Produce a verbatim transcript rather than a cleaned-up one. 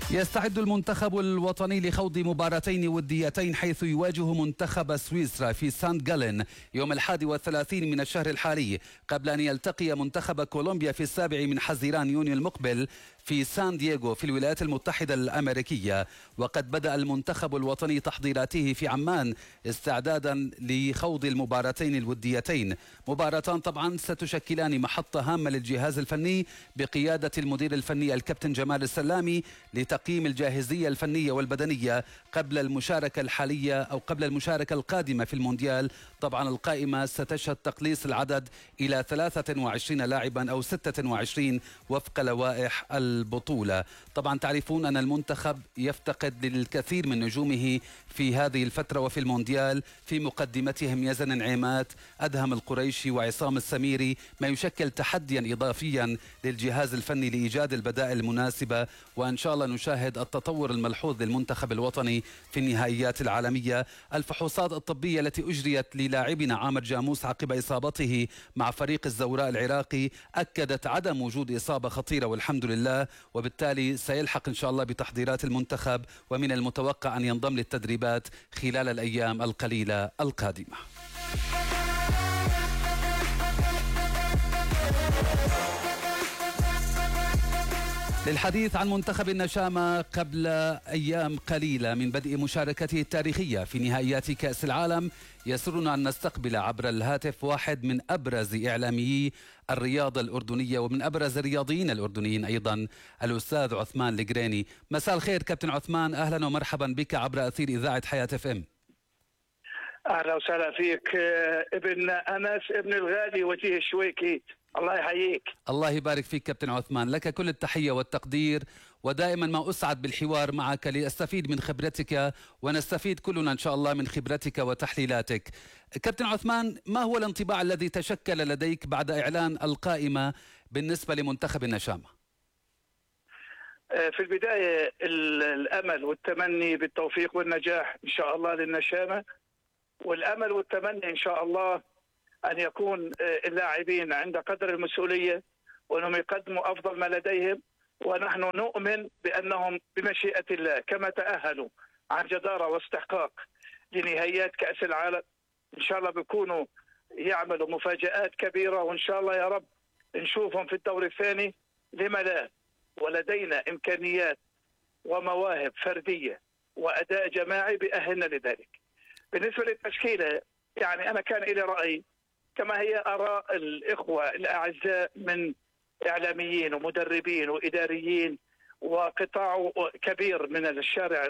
يستعد المنتخب الوطني لخوض مباراتين وديتين حيث يواجه منتخب سويسرا في سانت جالين يوم الحادي والثلاثين من الشهر الحالي، قبل أن يلتقي منتخب كولومبيا في السابع من حزيران يونيو المقبل في سان دييغو في الولايات المتحدة الأمريكية. وقد بدأ المنتخب الوطني تحضيراته في عمان استعدادا لخوض المباراتين الوديتين، مباراتان طبعا ستشكلان محطة هامة للجهاز الفني بقيادة المدير الفني الكابتن جمال السلامي لتقييم الجاهزية الفنية والبدنية قبل المشاركة الحالية أو قبل المشاركة القادمة في المونديال. طبعا القائمة ستشهد تقليص العدد إلى ثلاثة وعشرين لاعبا أو ستة وعشرين وفق لوائح البطولة. طبعا تعرفون أن المنتخب يفتقد للكثير من نجومه في هذه الفترة وفي المونديال، في مقدمتهم يزن نعيمات، أدهم القريشي وعصام السميري، ما يشكل تحديا إضافيا للجهاز الفني لإيجاد البدائل المناسبة. وإن شاء الله نشاهد التطور الملحوظ للمنتخب الوطني في النهائيات العالمية. الفحوصات الطبية التي أجريت للاعبنا عامر جاموس عقب إصابته مع فريق الزوراء العراقي أكدت عدم وجود إصابة خطيرة والحمد لله، وبالتالي سيلحق إن شاء الله بتحضيرات المنتخب، ومن المتوقع أن ينضم للتدريبات خلال الأيام القليلة القادمة. للحديث عن منتخب النشامة قبل أيام قليلة من بدء مشاركته التاريخية في نهائيات كأس العالم، يسرنا أن نستقبل عبر الهاتف واحد من أبرز إعلاميي الرياضة الأردنية ومن أبرز الرياضيين الأردنيين أيضا، الأستاذ عثمان القريني. مساء الخير كابتن عثمان، أهلا ومرحبا بك عبر أثير إذاعة حياة اف ام. أهلا وسهلا فيك ابن أنس ابن الغالي وجيه الشويكي، الله يحييك. الله يبارك فيك كابتن عثمان، لك كل التحية والتقدير، ودائما ما أسعد بالحوار معك لأستفيد من خبرتك ونستفيد كلنا إن شاء الله من خبرتك وتحليلاتك. كابتن عثمان، ما هو الانطباع الذي تشكل لديك بعد إعلان القائمة بالنسبة لمنتخب النشامة؟ في البداية الأمل والتمني بالتوفيق والنجاح إن شاء الله للنشامة، والأمل والتمني إن شاء الله أن يكون اللاعبين عند قدر المسؤولية وأنهم يقدموا أفضل ما لديهم، ونحن نؤمن بأنهم بمشيئة الله كما تأهلوا عن جدارة واستحقاق لنهائيات كأس العالم إن شاء الله بيكونوا يعملوا مفاجآت كبيرة، وإن شاء الله يا رب نشوفهم في الدور الثاني. لما لا؟ ولدينا إمكانيات ومواهب فردية وأداء جماعي بيأهلنا لذلك. بالنسبة للتشكيلة يعني أنا كان لي رأي كما هي آراء الإخوة الأعزاء من إعلاميين ومدربين وإداريين وقطاع كبير من الشارع